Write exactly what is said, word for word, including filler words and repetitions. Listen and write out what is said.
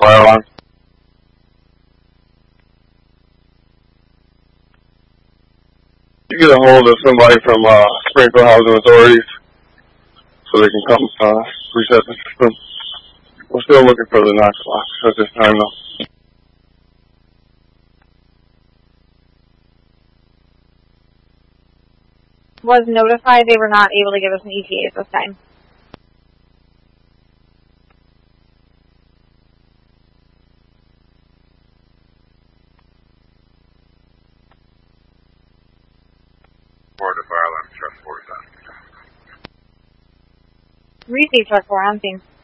fire alarm. You get a hold of somebody from uh, Springfield Housing Authorities so they can come uh, reset the system. We're still looking for the Knox box at this time, though. Was notified they were not able to give us an E T A at this time. Board of fire alarm, truck four is on. Receive truck four on scene.